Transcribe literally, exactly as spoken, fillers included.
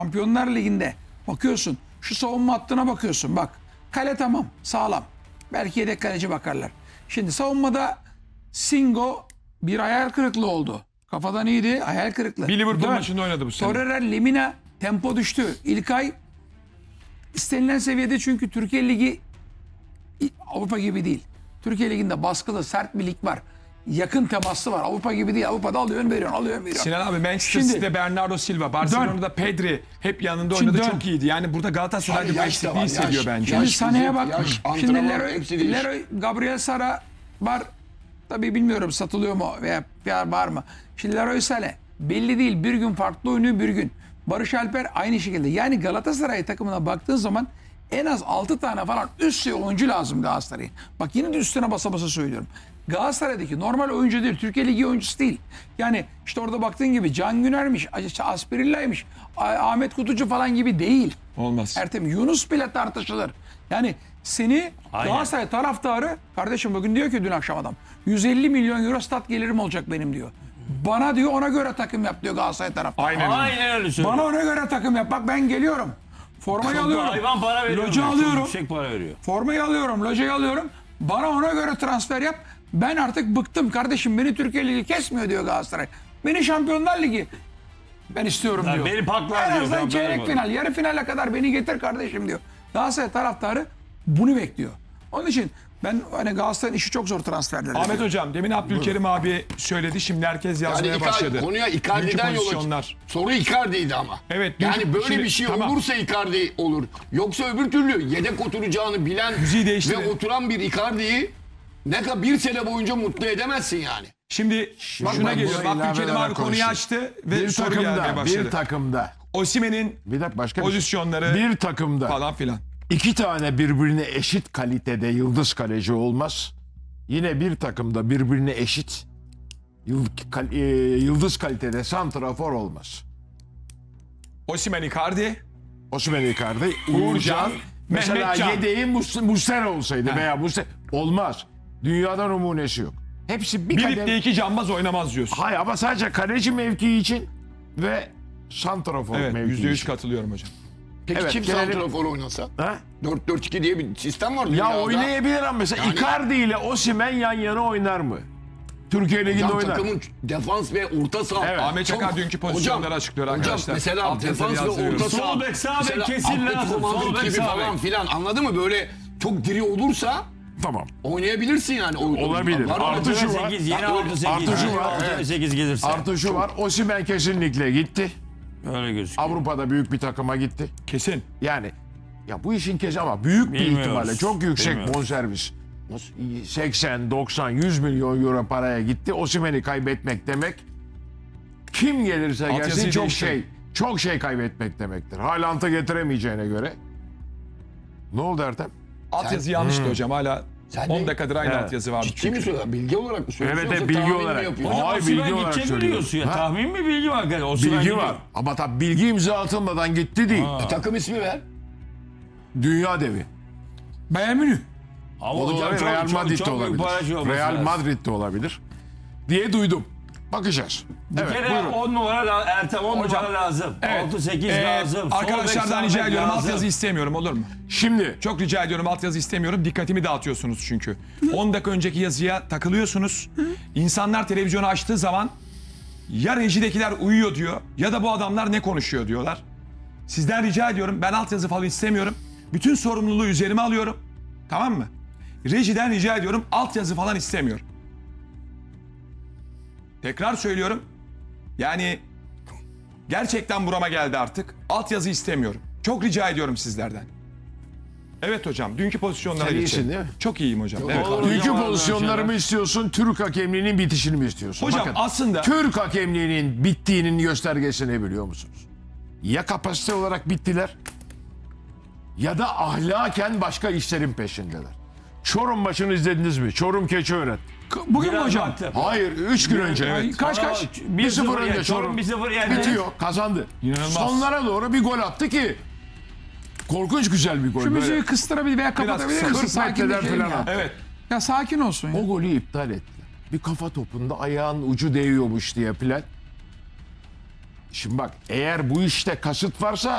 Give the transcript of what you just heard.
Şampiyonlar Ligi'nde bakıyorsun. Şu savunma hattına bakıyorsun. Bak kale tamam sağlam. Belki yedek kaleci bakarlar. Şimdi savunmada Singo bir hayal kırıklığı oldu. Kafadan iyiydi hayal kırıklığı. Bir Liverpool Dön. maçında oynadı bu sene. Torreira, Lemina tempo düştü. İlkay istenilen seviyede çünkü Türkiye Ligi Avrupa gibi değil. Türkiye Ligi'nde baskılı sert bir lig var. Yakın temaslı var. Avrupa gibi değil. Avrupa'da alıyorsun veriyorsun alıyorsun veriyorsun. Sinan abi Manchester Şimdi- City'de Bernardo Silva, Barcelona'da Pedri hep yanında Şimdi oynadı dön. çok iyiydi. Yani burada Galatasaray'da bu yaş da eksikliği var, hissediyor yaş. bence. Şimdi Yaş, Sané'ye fizik, bak. yaş, Şimdi antrenman, Leroy, hepsi değişik. Leroy, Gabriel Sara var. Tabii bilmiyorum satılıyor mu veya var mı. Şimdi Leroy Sané belli değil. Bir gün farklı oynuyor bir gün. Barış Alper aynı şekilde. Yani Galatasaray takımına baktığın zaman en az altı tane falan üst seviye oyuncu lazım Galatasaray'ın. Bak yine de üstüne basa basa söylüyorum. Galatasaray'daki normal oyuncu değil. Türkiye Ligi oyuncusu değil. Yani işte orada baktığın gibi Can Güner'miş, Aspirilla'ymış, Ahmet Kutucu falan gibi değil. Olmaz. Ertem Yunus bile tartışılır. Yani seni Aynen. Galatasaray taraftarı kardeşim bugün diyor ki dün akşam adam yüz elli milyon euro stat gelirim olacak benim diyor. Bana diyor ona göre takım yap diyor Galatasaray taraftarı. Aynen öyle. Aynen öyle söylüyor. Bana ona göre takım yap. Bak ben geliyorum. Formayı Çok alıyorum. hayvan para veriyor. Loca Çok alıyorum. Yüksek para veriyor. Formayı alıyorum. Locayı alıyorum. Bana ona göre transfer yap. Ben artık bıktım kardeşim. Beni Türkiye Ligi kesmiyor diyor Galatasaray. Beni Şampiyonlar Ligi ben istiyorum Ya diyor. beni paklar En diyor, azından şampiyon çeyrek yapalım. final, yarı finale kadar beni getir kardeşim diyor. Galatasaray taraftarı bunu bekliyor. Onun için ben hani Galatasaray'ın işi çok zor transferler. Ahmet Hocam demin Abdülkerim abi söyledi şimdi herkes Yani yazmaya Icardi- başladı. konuya Dünkü Icardi'den yola pozisyonlar. çık- Soru Icardi'ydi ama. Evet, dünkü- Yani böyle şimdi- bir şey tamam. olursa Icardi olur. Yoksa öbür türlü yedek oturacağını bilen Müziği değiştirin. ve oturan bir Icardi'yi ne kadar bir sene boyunca mutlu edemezsin yani. Şimdi Bak, şuna bak, geliyorum. burada Abdülkerim ilaveler abi konuyu konuşuyor. açtı ve Bir soru gelmeye takımda, başladı. bir takımda. Osimhen'in Bir dakika başka bir şey. pozisyonları Bir takımda falan filan. iki tane birbirine eşit kalitede yıldız kaleci olmaz. Yine bir takımda birbirine eşit yıld- kal- e, yıldız kalitede santrafor olmaz. Osimhen Icardi, Osimhen Icardi, Uğurcan, mesela Mehmetcan. yedeği Mus- Muslera olsaydı He. veya Muslera olmaz. Dünyada numunesi yok. Hepsi bir bir kadem. ipte iki cambaz oynamaz diyorsun. Hayır ama sadece kaleci mevkii için ve santrafor Evet mevkii yüzde yüz için. katılıyorum hocam. Peki Evet, çift gelelim- santrafor oynasa? Ha? dört dört iki diye bir sistem var Ya dünyada. oynayabilir ama mesela Yani- Icardi ile Osimhen yan yana oynar mı? Türkiye Ligi'nde Hocam oynar. takımın defans ve orta saha. Evet. Ahmet Çakar Çok- dünkü pozisyonları açıklıyor hocam, arkadaşlar. mesela Alt yazıları defans ve yazdırıyoruz. orta saha. Sol bek, sağ bek mesela kesin Atletico lazım. Madrid Sol bek, gibi sağ falan bek. filan anladın mı? Böyle çok diri olursa Tamam. oynayabilirsin yani. O- Olabilir. Var mı? Artı şu var. sekiz, yeni Bak, altı sekiz. artı şu yeni var, altı evet. sekiz gelirse. Artı şu var. Osimhen kesinlikle gitti. Öyle gözüküyor. Avrupa'da büyük bir takıma gitti. Kesin. Yani ya bu işin kezi ama büyük bir Bilmiyoruz. ihtimalle çok yüksek Bilmiyoruz. bonservis. seksen, doksan, yüz milyon euro paraya gitti. Osimhen'i kaybetmek demek kim gelirse gelsin Altyazıyı çok değiştirin. şey çok şey kaybetmek demektir. Haaland'ı getiremeyeceğine göre. Ne oldu Ertem? Altyazı yanlıştı hocam hala Sen on de- dakikadır aynı Evet. altyazı vardı Ciddi mi çünkü. söylüyorsun? Bilgi olarak mı söylüyorsun? Evet, yoksa bilgi tahmin mi olarak. yapıyorsun? Hocam, Hayır, bilgi bilgi olarak gidecek mi söylüyorum. diyorsun ya? Ha? Tahmin mi bilgi var? Osimhen Bilgi gidiyor. var. Ama tabii bilgi imza atılmadan gitti değil. E, takım ismi ver. Dünya devi. Bayern Münih. Ama O da hocam olabilir. çok- Real çok- Madrid de çok büyük olabilir. para şey olması Real lazım. Madrid de olabilir. Diye duydum. Bakacağız. Bir Evet, kere buyurun. on numara la- Ertem on Hocam, numara lazım. Evet. altı sekiz Ee, lazım. Sol bek, Arkadaşlardan sağ rica bek ediyorum lazım. altyazı istemiyorum olur mu? Şimdi Çok rica ediyorum altyazı istemiyorum. Dikkatimi dağıtıyorsunuz çünkü. on dakika önceki yazıya takılıyorsunuz. İnsanlar televizyonu açtığı zaman ya rejidekiler uyuyor diyor ya da bu adamlar ne konuşuyor diyorlar. Sizden rica ediyorum ben altyazı falan istemiyorum. Bütün sorumluluğu üzerime alıyorum. Tamam mı? Rejiden rica ediyorum altyazı falan istemiyorum. Tekrar söylüyorum. Yani gerçekten burama geldi artık. Altyazı istemiyorum. Çok rica ediyorum sizlerden. Evet hocam. Dünkü pozisyonlara Sen iyisin geçelim. değil mi? Çok iyiyim hocam. Evet. Olur. dünkü Hocam, pozisyonları mı istiyorsun, Türk hakemliğinin bitişini mi istiyorsun? Hocam Bakın, aslında Türk hakemliğinin bittiğinin göstergesi ne biliyor musunuz? Ya kapasite olarak bittiler ya da ahlaken başka işlerin peşindeler. Çorum maçını izlediniz mi? Çorum Keçiören. Bugün mü Biraz hocam? baktım. Hayır, üç gün önce. Ay, Evet. kaç kaç? bir sıfır önce yani, Çorum. bir sıfır yendi. Bitiyor, kazandı. İnanılmaz. Sonlara doğru bir gol attı ki korkunç güzel bir gol. Şu Böyle müziği kıstırabilir veya kapatabilir kısa, misin? kırk metreden Sakinleşelim falan ya. attı. Evet. Ya sakin olsun ya. O golü iptal ettiler. Bir kafa topunda ayağın ucu değiyormuş diye plan. Şimdi bak eğer bu işte kasıt varsa